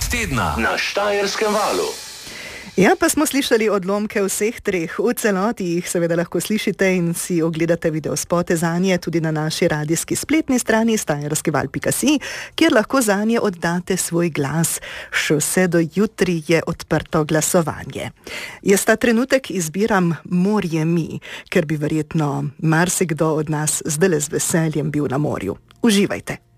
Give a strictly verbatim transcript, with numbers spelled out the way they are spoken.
tedna na Štajerskem valu. Ja, pa smo slišali odlomke vseh treh. V celoti jih seveda lahko slišite in si ogledate videospote zanje tudi na naši radijski spletni strani štajerskival pika si, kjer lahko zanje oddate svoj glas. Še vse do jutri je odprto glasovanje. Jaz ta trenutek izbiram Morje mi, ker bi verjetno marsikdo od nas zdajle z veseljem bil na morju. Uživajte!